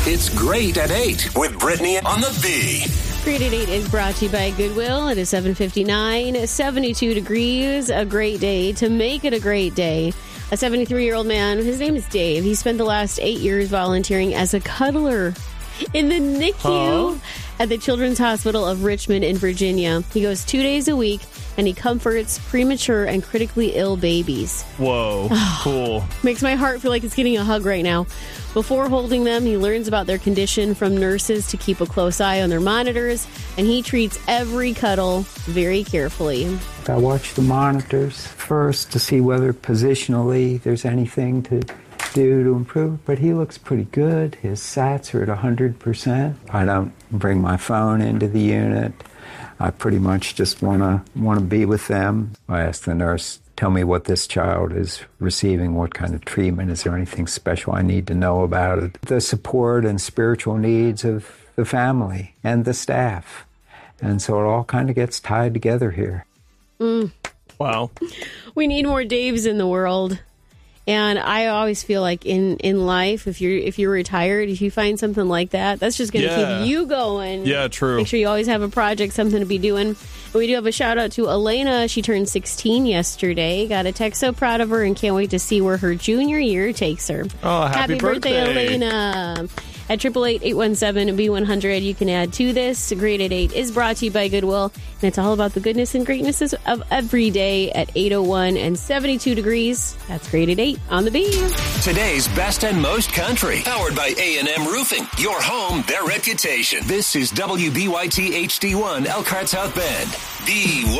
It's Great at 8 with Brittany on the B. Great at 8 is brought to you by Goodwill. It is 7:59, 72 degrees, a great day to make it a great day. A 73-year-old man, his name is Dave. He spent the last 8 years volunteering as a cuddler in the NICU at the Children's Hospital of Richmond in Virginia. He goes 2 days a week, and he comforts premature and critically ill babies. Whoa, cool. Makes my heart feel like it's getting a hug right now. Before holding them, he learns about their condition from nurses to keep a close eye on their monitors, and he treats every cuddle very carefully. I watch the monitors first to see whether positionally there's anything to do to improve, but he looks pretty good. His SATs are at 100%. I don't bring my phone into the unit. I pretty much just want to be with them. I ask the nurse, tell me what this child is receiving, what kind of treatment, is there anything special I need to know about it? The support and spiritual needs of the family and the staff. And so it all kind of gets tied together here. Wow. We need more Daves in the world. And I always feel like in life, if you're retired, if you find something like that, that's just going to keep you going. Yeah, true. Make sure you always have a project, something to be doing. And we do have a shout out to Elena. She turned 16 yesterday. Got a text, so proud of her, and can't wait to see where her junior year takes her. Oh, happy birthday, Elena. At 888-817-B100, you can add to this. Great at 8 is brought to you by Goodwill, and it's all about the goodness and greatnesses of every day at 8:01 and 72 degrees. That's Great at 8 on the B. Today's best and most country. Powered by A&M Roofing. Your home, their reputation. This is WBYT HD1 Elkhart South Bend. B100.